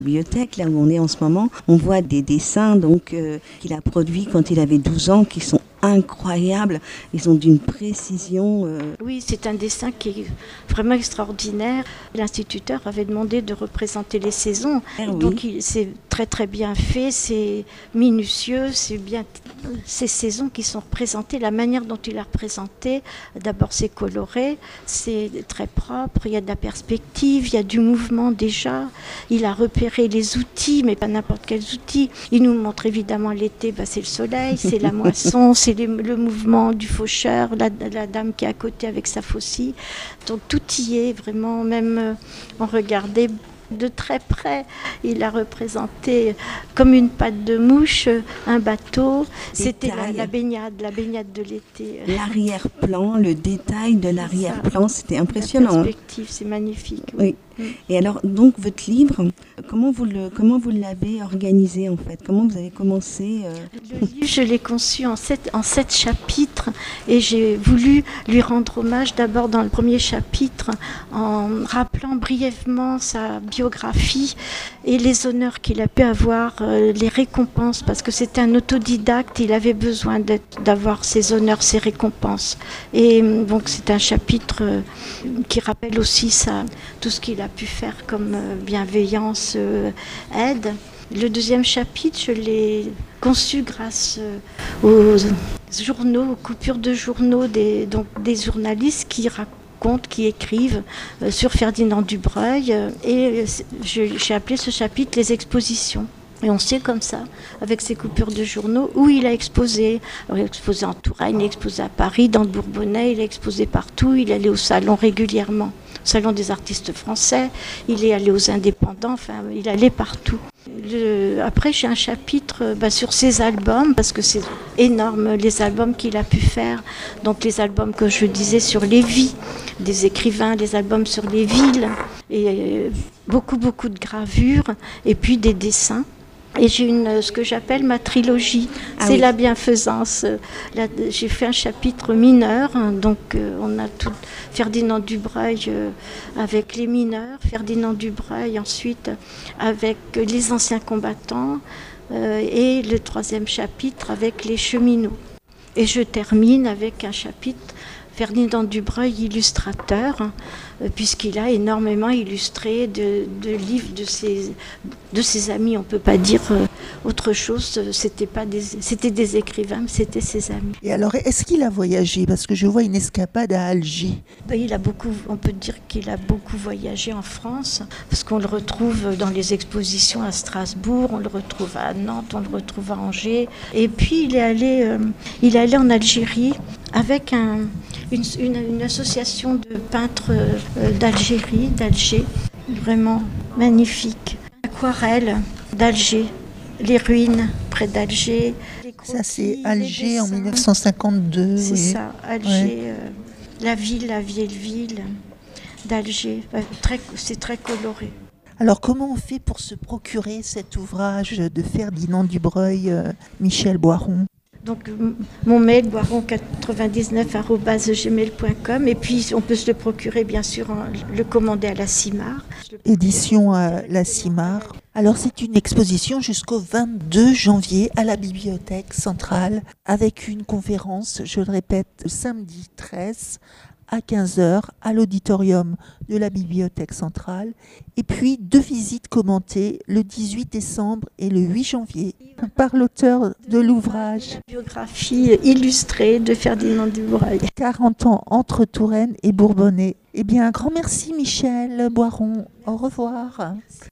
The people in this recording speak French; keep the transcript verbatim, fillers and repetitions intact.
Bibliothèque, là où on est en ce moment, on voit des dessins donc euh, qu'il a produits quand il avait douze ans, qui sont incroyables. Ils ont d'une précision. Euh... Oui, c'est un dessin qui est vraiment extraordinaire. L'instituteur avait demandé de représenter les saisons, Ah, oui. donc il, c'est très très bien fait, c'est minutieux, c'est bien ces saisons qui sont représentées, la manière dont il a représenté. D'abord, c'est coloré, c'est très propre, il y a de la perspective, il y a du mouvement déjà. Il a repéré les outils, mais pas n'importe quels outils. Il nous montre évidemment l'été, bah, c'est le soleil, c'est la moisson, c'est les, le mouvement du faucheur, la, la dame qui est à côté avec sa faucille. Donc tout y est vraiment, même euh, on regardait de très près. Il a représenté comme une patte de mouche un bateau. C'était la, la baignade, la baignade de l'été. L'arrière-plan, le détail de l'arrière-plan, c'était impressionnant. La perspective, c'est magnifique. Oui. oui. Et alors, donc, votre livre, comment vous le, comment vous l'avez organisé en fait? Comment vous avez commencé euh... Le livre, je l'ai conçu en sept, en sept chapitres et j'ai voulu lui rendre hommage d'abord dans le premier chapitre en rappelant brièvement sa biographie et les honneurs qu'il a pu avoir, euh, les récompenses, parce que c'était un autodidacte, il avait besoin d'avoir ses honneurs, ses récompenses. Et donc c'est un chapitre euh, qui rappelle aussi ça, tout ce qu'il a pu faire comme euh, bienveillance, euh, aide. Le deuxième chapitre, je l'ai conçu grâce aux journaux, aux coupures de journaux des, donc des journalistes qui racontent, qui écrivent euh, sur Ferdinand Dubreuil. Euh, et je, j'ai appelé ce chapitre « Les expositions ». Et on sait comme ça, avec ces coupures de journaux, où il a exposé. Alors, il a exposé en Touraine, il a exposé à Paris, dans le Bourbonnais, il a exposé partout, il allait au salon régulièrement. Salon des artistes français, il est allé aux indépendants, enfin il allait partout. Le, après j'ai un chapitre bah, sur ses albums, parce que c'est énorme les albums qu'il a pu faire. Donc les albums que je disais sur les vies des écrivains, les albums sur les villes, et euh, beaucoup beaucoup de gravures, et puis des dessins. Et j'ai une, ce que j'appelle ma trilogie, ah c'est oui. La bienfaisance. Là, j'ai fait un chapitre mineur, hein, donc euh, on a tout Ferdinand Dubreuil euh, avec les mineurs, Ferdinand Dubreuil ensuite avec les anciens combattants euh, et le troisième chapitre avec les cheminots. Et je termine avec un chapitre Ferdinand Dubreuil, illustrateur, hein, puisqu'il a énormément illustré de, de livres de ses, de ses amis. On ne peut pas dire euh, autre chose, c'était, pas des, c'était des écrivains, mais c'était ses amis. Et alors, est-ce qu'il a voyagé? Parce que je vois une escapade à Alger. Ben, il a beaucoup, on peut dire qu'il a beaucoup voyagé en France, parce qu'on le retrouve dans les expositions à Strasbourg, on le retrouve à Nantes, on le retrouve à Angers. Et puis, il est allé, euh, il est allé en Algérie avec un... Une, une, une association de peintres euh, d'Algérie, d'Alger, vraiment magnifique. Aquarelle d'Alger, les ruines près d'Alger. Ça c'est Alger en mille neuf cent cinquante-deux. C'est oui. ça, Alger, ouais. euh, la ville, la vieille ville d'Alger. Euh, très, c'est très coloré. Alors comment on fait pour se procurer cet ouvrage de Ferdinand Dubreuil, euh, Michel Boiron? Donc mon mail boiron quatre-vingt-dix-neuf arobase gmail point com et puis on peut se le procurer bien sûr, en, le commander à la CIMAR. Édition à la CIMAR. Alors c'est une exposition jusqu'au vingt-deux janvier à la Bibliothèque centrale avec une conférence, je le répète, samedi treize à quinze heures à l'auditorium de la Bibliothèque centrale et puis deux visites commentées le dix-huit décembre et le huit janvier par l'auteur de l'ouvrage. La biographie illustrée de Ferdinand Dubreuil. quarante ans entre Touraine et Bourbonnais. Eh bien, un grand merci Michel Boiron. Au revoir. Merci.